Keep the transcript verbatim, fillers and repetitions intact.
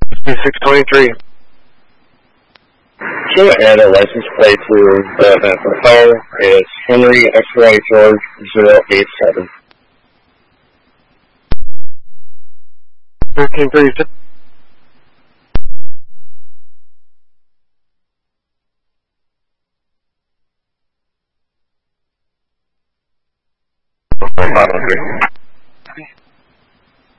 six twenty-three. Should add a license plate to the, the car is Henry X-Ray George zero eight seven. thirteen thirty-six. five oh three.